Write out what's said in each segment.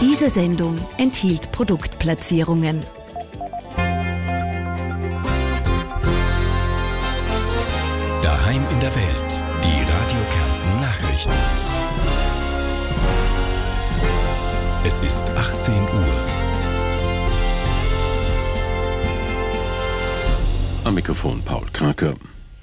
Diese Sendung enthielt Produktplatzierungen. Daheim in der Welt, die Radio Kärnten Nachrichten. Es ist 18 Uhr. Am Mikrofon Paul Kraker.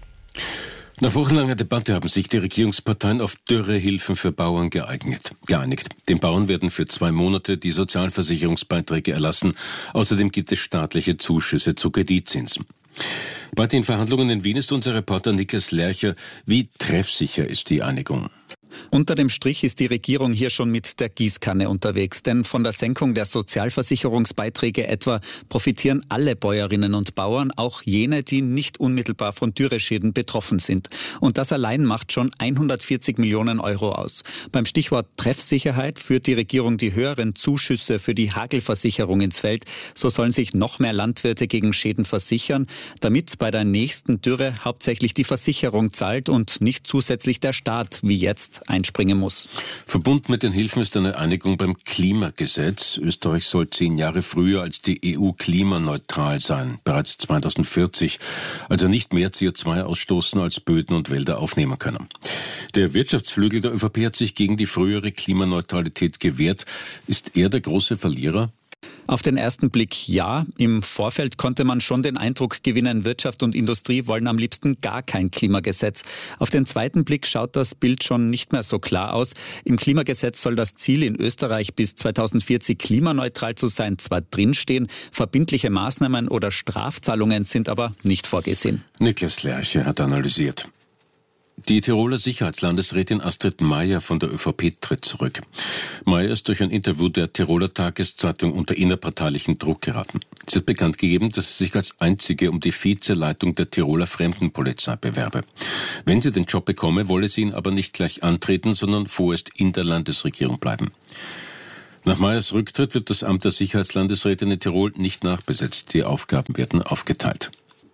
Nach wochenlanger Debatte haben sich die Regierungsparteien auf Dürrehilfen für Bauern geeinigt. Den Bauern werden für 2 Monate die Sozialversicherungsbeiträge erlassen. Außerdem gibt es staatliche Zuschüsse zu Kreditzinsen. Bei den Verhandlungen in Wien ist unser Reporter Niklas Lercher. Wie treffsicher ist die Einigung? Unter dem Strich ist die Regierung hier schon mit der Gießkanne unterwegs, denn von der Senkung der Sozialversicherungsbeiträge etwa profitieren alle Bäuerinnen und Bauern, auch jene, die nicht unmittelbar von Dürreschäden betroffen sind. Und das allein macht schon 140 Millionen Euro aus. Beim Stichwort Treffsicherheit führt die Regierung die höheren Zuschüsse für die Hagelversicherung ins Feld. So sollen sich noch mehr Landwirte gegen Schäden versichern, damit bei der nächsten Dürre hauptsächlich die Versicherung zahlt und nicht zusätzlich der Staat, wie jetzt, einspringen muss. Verbunden mit den Hilfen ist eine Einigung beim Klimagesetz. Österreich soll 10 Jahre früher als die EU klimaneutral sein, bereits 2040. Also nicht mehr CO2 ausstoßen, als Böden und Wälder aufnehmen können. Der Wirtschaftsflügel der ÖVP hat sich gegen die frühere Klimaneutralität gewehrt. Ist er der große Verlierer? Auf den ersten Blick ja. Im Vorfeld konnte man schon den Eindruck gewinnen, Wirtschaft und Industrie wollen am liebsten gar kein Klimagesetz. Auf den zweiten Blick schaut das Bild schon nicht mehr so klar aus. Im Klimagesetz soll das Ziel, in Österreich bis 2040 klimaneutral zu sein, zwar drinstehen, verbindliche Maßnahmen oder Strafzahlungen sind aber nicht vorgesehen. Niklas Lerche hat analysiert. Die Tiroler Sicherheitslandesrätin Astrid Maier von der ÖVP tritt zurück. Maier ist durch ein Interview der Tiroler Tageszeitung unter innerparteilichen Druck geraten. Sie hat bekannt gegeben, dass sie sich als einzige um die Vizeleitung der Tiroler Fremdenpolizei bewerbe. Wenn sie den Job bekomme, wolle sie ihn aber nicht gleich antreten, sondern vorerst in der Landesregierung bleiben. Nach Maiers Rücktritt wird das Amt der Sicherheitslandesrätin in Tirol nicht nachbesetzt. Die Aufgaben werden aufgeteilt.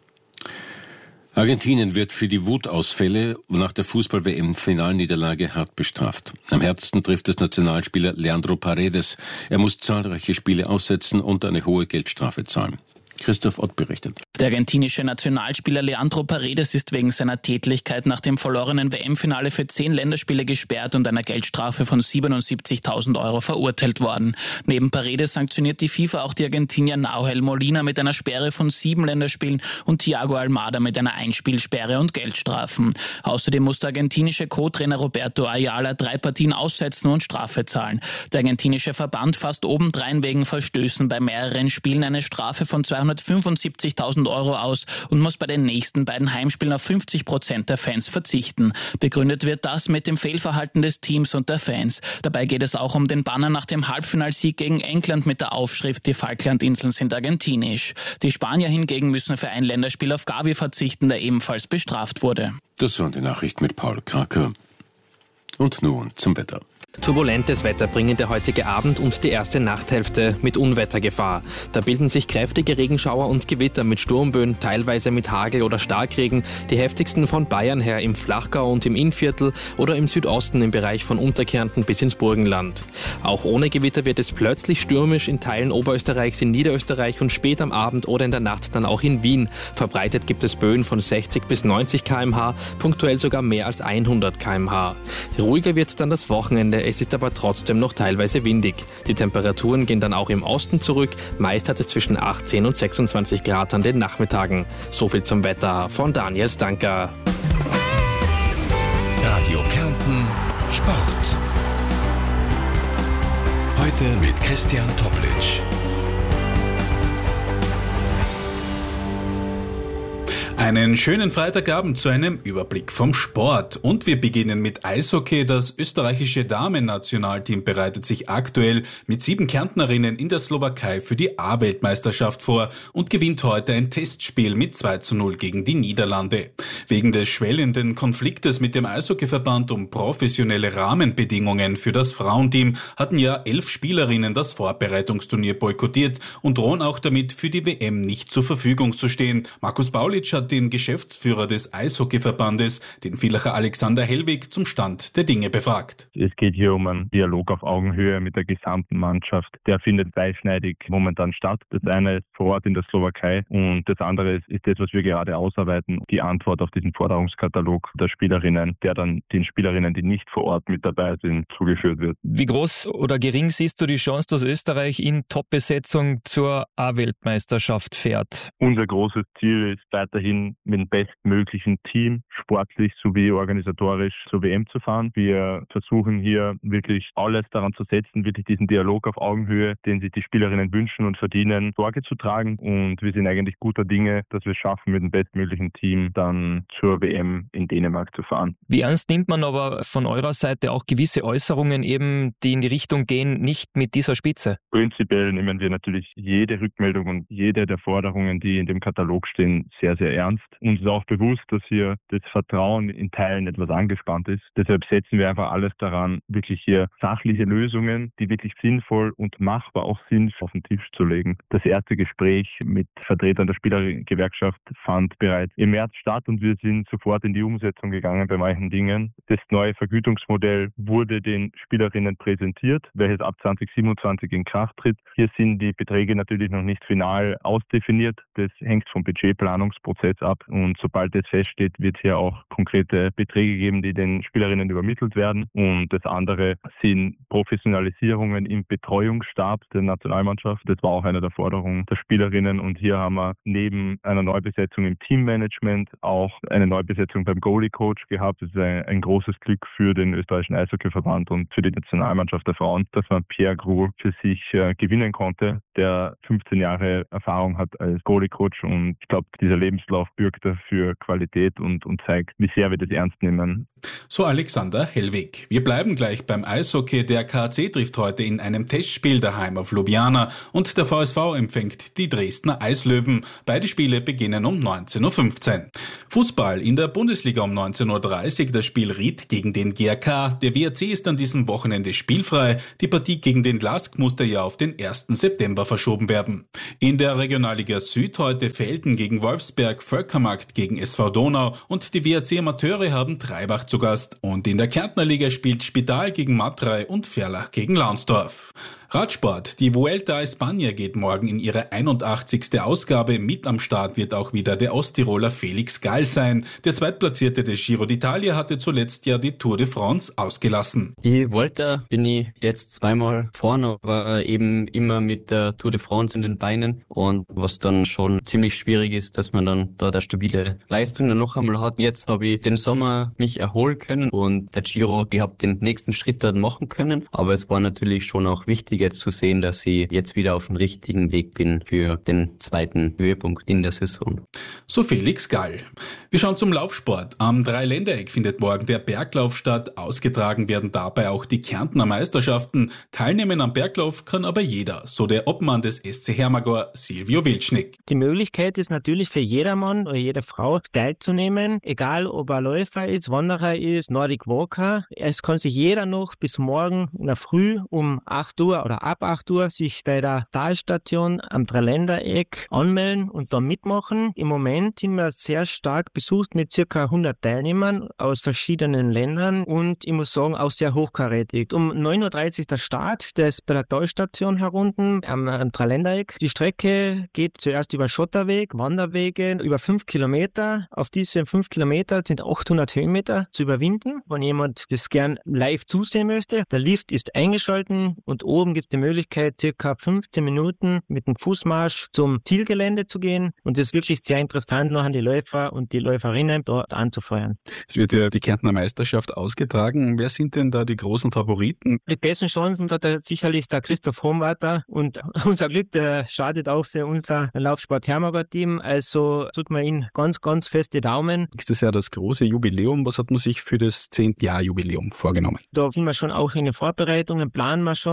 Argentinien wird für die Wutausfälle nach der Fußball-WM-Finalniederlage hart bestraft. Am härtesten trifft es Nationalspieler Leandro Paredes. Er muss zahlreiche Spiele aussetzen und eine hohe Geldstrafe zahlen. Christoph Ott berichtet. Der argentinische Nationalspieler Leandro Paredes ist wegen seiner Tätlichkeit nach dem verlorenen WM-Finale für 10 Länderspiele gesperrt und einer Geldstrafe von 77.000 Euro verurteilt worden. Neben Paredes sanktioniert die FIFA auch die Argentinier Nahuel Molina mit einer Sperre von 7 Länderspielen und Thiago Almada mit einer Einspielsperre und Geldstrafen. Außerdem muss der argentinische Co-Trainer Roberto Ayala 3 Partien aussetzen und Strafe zahlen. Der argentinische Verband fasst obendrein wegen Verstößen bei mehreren Spielen eine Strafe von 275.000 Euro aus und muss bei den nächsten beiden Heimspielen auf 50% der Fans verzichten. Begründet wird das mit dem Fehlverhalten des Teams und der Fans. Dabei geht es auch um den Banner nach dem Halbfinalsieg gegen England mit der Aufschrift "Die Falklandinseln sind argentinisch". Die Spanier hingegen müssen für ein Länderspiel auf Gavi verzichten, der ebenfalls bestraft wurde. Das waren die Nachrichten mit Paul Kraker. Und nun zum Wetter. Turbulentes Wetter bringen der heutige Abend und die erste Nachthälfte mit Unwettergefahr. Da bilden sich kräftige Regenschauer und Gewitter mit Sturmböen, teilweise mit Hagel oder Starkregen, die heftigsten von Bayern her im Flachgau und im Innviertel oder im Südosten im Bereich von Unterkärnten bis ins Burgenland. Auch ohne Gewitter wird es plötzlich stürmisch in Teilen Oberösterreichs, in Niederösterreich und spät am Abend oder in der Nacht dann auch in Wien. Verbreitet gibt es Böen von 60 bis 90 km/h, punktuell sogar mehr als 100 km/h. Ruhiger wird dann das Wochenende. Es ist aber trotzdem noch teilweise windig. Die Temperaturen gehen dann auch im Osten zurück. Meist hat es zwischen 18 und 26 Grad an den Nachmittagen. So viel zum Wetter von Daniel Stanker. Radio Kärnten Sport. Heute mit Christian Toplitsch. Einen schönen Freitagabend zu einem Überblick vom Sport. Und wir beginnen mit Eishockey. Das österreichische Damen-Nationalteam bereitet sich aktuell mit 7 Kärntnerinnen in der Slowakei für die A-Weltmeisterschaft vor und gewinnt heute ein Testspiel mit 2:0 gegen die Niederlande. Wegen des schwellenden Konfliktes mit dem Eishockeyverband um professionelle Rahmenbedingungen für das Frauenteam hatten ja 11 Spielerinnen das Vorbereitungsturnier boykottiert und drohen auch damit, für die WM nicht zur Verfügung zu stehen. Markus Baulitsch hat den Geschäftsführer des Eishockeyverbandes, den Villacher Alexander Hellwig, zum Stand der Dinge befragt. Es geht hier um einen Dialog auf Augenhöhe mit der gesamten Mannschaft. Der findet zweischneidig momentan statt. Das eine ist vor Ort in der Slowakei und das andere ist das, was wir gerade ausarbeiten, die Antwort auf diesen Forderungskatalog der Spielerinnen, der dann den Spielerinnen, die nicht vor Ort mit dabei sind, zugeführt wird. Wie groß oder gering siehst du die Chance, dass Österreich in Top-Besetzung zur A-Weltmeisterschaft fährt? Unser großes Ziel ist weiterhin mit dem bestmöglichen Team, sportlich sowie organisatorisch zur WM zu fahren. Wir versuchen hier wirklich alles daran zu setzen, wirklich diesen Dialog auf Augenhöhe, den sich die Spielerinnen wünschen und verdienen, Sorge zu tragen. Und wir sind eigentlich guter Dinge, dass wir es schaffen, mit dem bestmöglichen Team dann zur WM in Dänemark zu fahren. Wie ernst nimmt man aber von eurer Seite auch gewisse Äußerungen eben, die in die Richtung gehen, nicht mit dieser Spitze? Prinzipiell nehmen wir natürlich jede Rückmeldung und jede der Forderungen, die in dem Katalog stehen, sehr, sehr ernst. Uns ist auch bewusst, dass hier das Vertrauen in Teilen etwas angespannt ist. Deshalb setzen wir einfach alles daran, wirklich hier sachliche Lösungen, die wirklich sinnvoll und machbar auch sind, auf den Tisch zu legen. Das erste Gespräch mit Vertretern der Spielergewerkschaft fand bereits im März statt und wir sind sofort in die Umsetzung gegangen bei manchen Dingen. Das neue Vergütungsmodell wurde den Spielerinnen präsentiert, welches ab 2027 in Kraft tritt. Hier sind die Beträge natürlich noch nicht final ausdefiniert. Das hängt vom Budgetplanungsprozess ab und sobald das feststeht, wird hier auch konkrete Beträge geben, die den Spielerinnen übermittelt werden. Und das andere sind Professionalisierungen im Betreuungsstab der Nationalmannschaft. Das war auch eine der Forderungen der Spielerinnen und hier haben wir neben einer Neubesetzung im Teammanagement auch eine Neubesetzung beim Goalie-Coach gehabt. Das ist ein großes Glück für den österreichischen Eishockeyverband und für die Nationalmannschaft der Frauen, dass man Pierre Groux für sich gewinnen konnte, der 15 Jahre Erfahrung hat als Goalie-Coach und ich glaube, dieser Lebenslauf bürgt dafür Qualität und zeigt, wie sehr wir das ernst nehmen. So Alexander Hellwig. Wir bleiben gleich beim Eishockey. Der KAC trifft heute in einem Testspiel daheim auf Ljubljana und der VSV empfängt die Dresdner Eislöwen. Beide Spiele beginnen um 19.15 Uhr. Fußball in der Bundesliga um 19.30 Uhr. Das Spiel Ried gegen den GRK. Der WRC ist an diesem Wochenende spielfrei. Die Partie gegen den LASK musste ja auf den 1. September verschoben werden. In der Regionalliga Süd heute Velten gegen Wolfsberg, Völkermarkt gegen SV Donau und die WRC Amateure haben Treibach zu Gast. Und in der Kärntner Liga spielt Spital gegen Matrei und Ferlach gegen Launsdorf. Radsport. Die Vuelta a España geht morgen in ihre 81. Ausgabe. Mit am Start wird auch wieder der Osttiroler Felix Gall sein. Der Zweitplatzierte des Giro d'Italia hatte zuletzt ja die Tour de France ausgelassen. Die Vuelta bin ich jetzt zweimal vorne, aber eben immer mit der Tour de France in den Beinen und was dann schon ziemlich schwierig ist, dass man dann da eine stabile Leistung dann noch einmal hat. Jetzt habe ich den Sommer mich erholen können und der Giro, ich habe den nächsten Schritt dann machen können, aber es war natürlich schon auch wichtig jetzt zu sehen, dass ich jetzt wieder auf dem richtigen Weg bin für den zweiten Höhepunkt in der Saison. So Felix Gall. Wir schauen zum Laufsport. Am Dreiländereck findet morgen der Berglauf statt. Ausgetragen werden dabei auch die Kärntner Meisterschaften. Teilnehmen am Berglauf kann aber jeder, so der Obmann des SC Hermagor, Silvio Wildschnick. Die Möglichkeit ist natürlich für jedermann oder jede Frau teilzunehmen, egal ob er Läufer ist, Wanderer ist, Nordic Walker. Es kann sich jeder noch bis morgen in der Früh um 8 Uhr oder ab 8 Uhr sich bei der Talstation am Dreiländereck anmelden und da mitmachen. Im Moment sind wir sehr stark besucht mit ca. 100 Teilnehmern aus verschiedenen Ländern und ich muss sagen, auch sehr hochkarätig. Um 9.30 Uhr der Start, der ist bei der Talstation herunten am Dreiländereck. Die Strecke geht zuerst über Schotterweg, Wanderwege, über 5 Kilometer. Auf diese 5 Kilometer sind 800 Höhenmeter zu überwinden. Wenn jemand das gern live zusehen möchte, der Lift ist eingeschalten und oben gibt es die Möglichkeit, circa 15 Minuten mit dem Fußmarsch zum Zielgelände zu gehen. Und es ist wirklich sehr interessant, noch an die Läufer und die Läuferinnen dort anzufeuern. Es wird ja die Kärntner Meisterschaft ausgetragen. Wer sind denn da die großen Favoriten? Die besten Chancen hat sicherlich der Christoph Hohenwarter und unser Glück, der schadet auch für unser Laufsport-Hermagor-Team. Also tut man ihm ganz, ganz feste Daumen. Nächstes Jahr das große Jubiläum. Was hat man sich für das 10. Jahr Jubiläum vorgenommen? Da sind wir schon auch in den Vorbereitungen, planen wir schon, was kann man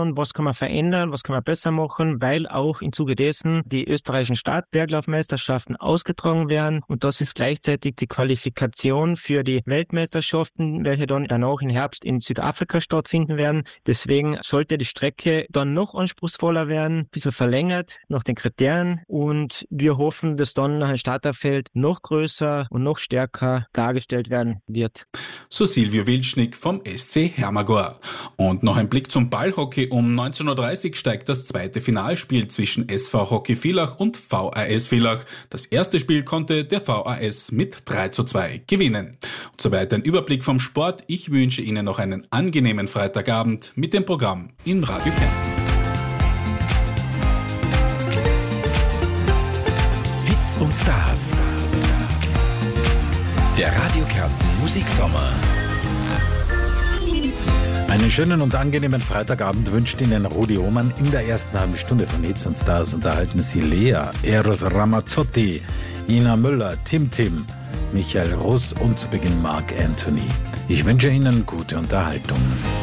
man verändern, was kann man besser machen, weil auch im Zuge dessen die österreichischen Stadtberglaufmeisterschaften ausgetragen werden und das ist gleichzeitig die Qualifikation für die Weltmeisterschaften, welche dann danach im Herbst in Südafrika stattfinden werden. Deswegen sollte die Strecke dann noch anspruchsvoller werden, ein bisschen verlängert nach den Kriterien und wir hoffen, dass dann ein Starterfeld noch größer und noch stärker dargestellt werden wird. So Silvio Wilcznik vom SC Hermagor. Und noch ein Blick zum Ballhockey. Um 19.30 Uhr steigt das zweite Finalspiel zwischen SV Hockey Villach und VAS Villach. Das erste Spiel konnte der VAS mit 3:2 gewinnen. Und soweit ein Überblick vom Sport. Ich wünsche Ihnen noch einen angenehmen Freitagabend mit dem Programm in Radio Kärnten. Hits und Stars. Der Radio Kärnten Musiksommer. Einen schönen und angenehmen Freitagabend wünscht Ihnen Rudi Ohmann. In der ersten halben Stunde von Hits und Stars unterhalten Sie Lea, Eros Ramazzotti, Ina Müller, Tim, Michael Russ und zu Beginn Mark Anthony. Ich wünsche Ihnen gute Unterhaltung.